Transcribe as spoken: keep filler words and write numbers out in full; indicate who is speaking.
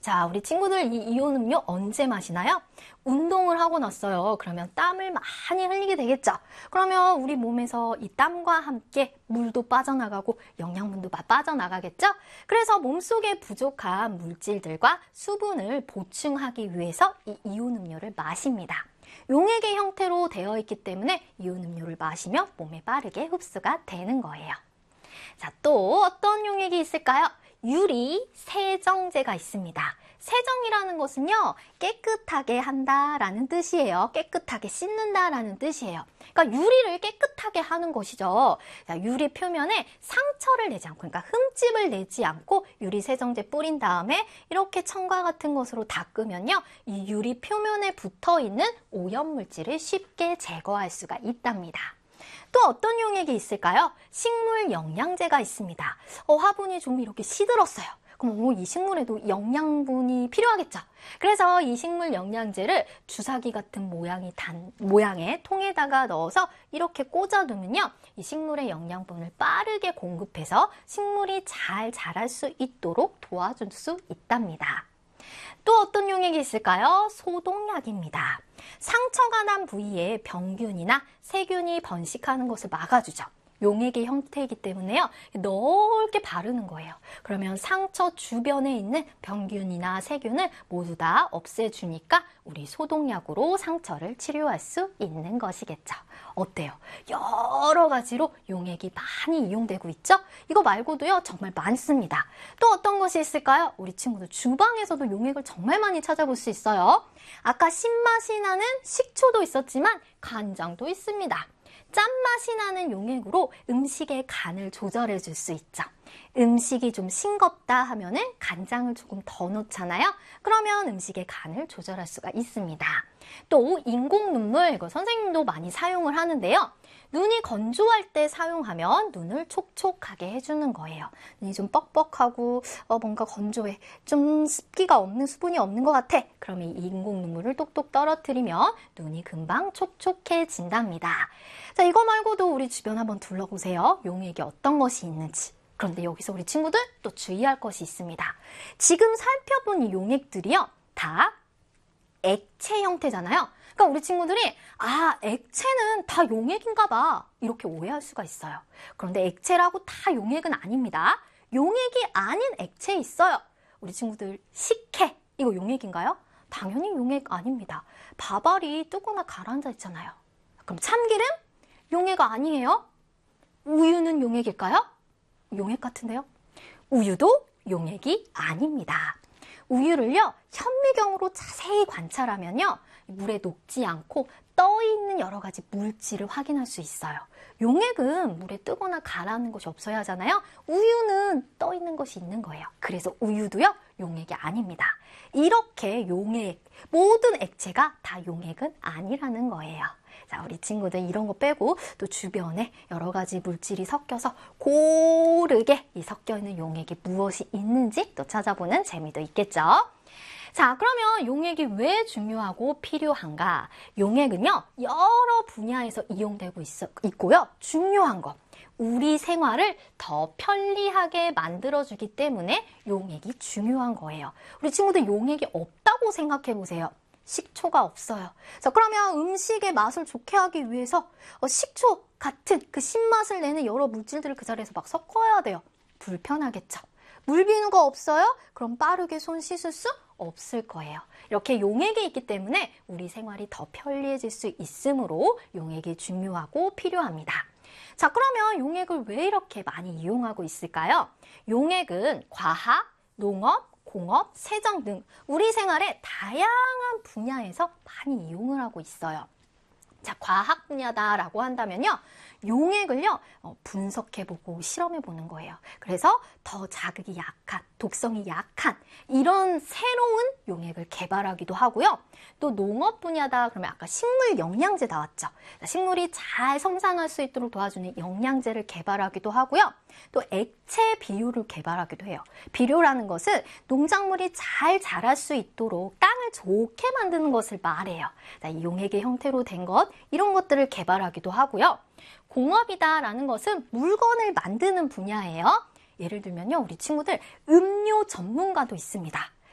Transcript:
Speaker 1: 자, 우리 친구들 이 이온 음료 언제 마시나요? 운동을 하고 났어요. 그러면 땀을 많이 흘리게 되겠죠? 그러면 우리 몸에서 이 땀과 함께 물도 빠져나가고 영양분도 빠져나가겠죠? 그래서 몸속에 부족한 물질들과 수분을 보충하기 위해서 이 이온 음료를 마십니다. 용액의 형태로 되어 있기 때문에 이온 음료를 마시면 몸에 빠르게 흡수가 되는 거예요. 자, 또 어떤 용액이 있을까요? 유리 세정제가 있습니다. 세정이라는 것은요, 깨끗하게 한다라는 뜻이에요. 깨끗하게 씻는다라는 뜻이에요. 그러니까 유리를 깨끗하게 하는 것이죠. 자, 유리 표면에 상처를 내지 않고, 그러니까 흠집을 내지 않고 유리 세정제 뿌린 다음에 이렇게 청과 같은 것으로 닦으면요, 이 유리 표면에 붙어 있는 오염물질을 쉽게 제거할 수가 있답니다. 또 어떤 용액이 있을까요? 식물 영양제가 있습니다. 어, 화분이 좀 이렇게 시들었어요. 그럼 오, 이 식물에도 영양분이 필요하겠죠. 그래서 이 식물 영양제를 주사기 같은 모양이 단, 모양의 통에다가 넣어서 이렇게 꽂아두면요, 이 식물의 영양분을 빠르게 공급해서 식물이 잘 자랄 수 있도록 도와줄 수 있답니다. 또 어떤 용액이 있을까요? 소독약입니다. 상처가 난 부위에 병균이나 세균이 번식하는 것을 막아주죠. 용액의 형태이기 때문에요, 넓게 바르는 거예요. 그러면 상처 주변에 있는 병균이나 세균을 모두 다 없애주니까 우리 소독약으로 상처를 치료할 수 있는 것이겠죠. 어때요? 여러 가지로 용액이 많이 이용되고 있죠? 이거 말고도요, 정말 많습니다. 또 어떤 것이 있을까요? 우리 친구들 주방에서도 용액을 정말 많이 찾아볼 수 있어요. 아까 신맛이 나는 식초도 있었지만 간장도 있습니다. 짠맛이 나는 용액으로 음식의 간을 조절해 줄 수 있죠. 음식이 좀 싱겁다 하면은 간장을 조금 더 넣잖아요. 그러면 음식의 간을 조절할 수가 있습니다. 또 인공 눈물, 이거 선생님도 많이 사용을 하는데요. 눈이 건조할 때 사용하면 눈을 촉촉하게 해주는 거예요. 눈이 좀 뻑뻑하고 어, 뭔가 건조해, 좀 습기가 없는, 수분이 없는 것 같아. 그러면 이 인공 눈물을 똑똑 떨어뜨리면 눈이 금방 촉촉해진답니다. 자, 이거 말고도 우리 주변 한번 둘러보세요. 용액이 어떤 것이 있는지. 그런데 여기서 우리 친구들 또 주의할 것이 있습니다. 지금 살펴본 이 용액들이요, 다 액체 형태잖아요. 그러니까 우리 친구들이 아, 액체는 다 용액인가 봐, 이렇게 오해할 수가 있어요. 그런데 액체라고 다 용액은 아닙니다. 용액이 아닌 액체 있어요. 우리 친구들 식혜, 이거 용액인가요? 당연히 용액 아닙니다. 밥알이 뜨거나 가라앉아 있잖아요. 그럼 참기름? 용액 아니에요? 우유는 용액일까요? 용액 같은데요? 우유도 용액이 아닙니다. 우유를요, 현미경으로 자세히 관찰하면요, 물에 녹지 않고 떠있는 여러 가지 물질을 확인할 수 있어요. 용액은 물에 뜨거나 가라앉는 것이 없어야 하잖아요. 우유는 떠있는 것이 있는 거예요. 그래서 우유도요, 용액이 아닙니다. 이렇게 용액, 모든 액체가 다 용액은 아니라는 거예요. 자, 우리 친구들 이런 거 빼고 또 주변에 여러 가지 물질이 섞여서 고르게 이 섞여 있는 용액이 무엇이 있는지 또 찾아보는 재미도 있겠죠. 자, 그러면 용액이 왜 중요하고 필요한가? 용액은요, 여러 분야에서 이용되고 있어, 있고요. 중요한 거, 우리 생활을 더 편리하게 만들어주기 때문에 용액이 중요한 거예요. 우리 친구들 용액이 없다고 생각해 보세요. 식초가 없어요. 자, 그러면 음식의 맛을 좋게 하기 위해서 어, 식초 같은 그 신맛을 내는 여러 물질들을 그 자리에서 막 섞어야 돼요. 불편하겠죠. 물비누가 없어요? 그럼 빠르게 손 씻을 수 없을 거예요. 이렇게 용액이 있기 때문에 우리 생활이 더 편리해질 수 있으므로 용액이 중요하고 필요합니다. 자, 그러면 용액을 왜 이렇게 많이 이용하고 있을까요? 용액은 과학, 농업, 공업, 세정 등 우리 생활의 다양한 분야에서 많이 이용을 하고 있어요. 자, 과학 분야다라고 한다면요, 용액을요, 어, 분석해보고 실험해보는 거예요. 그래서 더 자극이 약한, 독성이 약한 이런 새로운 용액을 개발하기도 하고요. 또 농업 분야다 그러면 아까 식물 영양제 나왔죠. 식물이 잘 성장할 수 있도록 도와주는 영양제를 개발하기도 하고요. 또 액체 비료를 개발하기도 해요. 비료라는 것은 농작물이 잘 자랄 수 있도록 땅을 좋게 만드는 것을 말해요. 이 용액의 형태로 된 것, 이런 것들을 개발하기도 하고요. 공업이다라는 것은 물건을 만드는 분야예요. 예를 들면요, 우리 친구들 음료 전문가도 있습니다.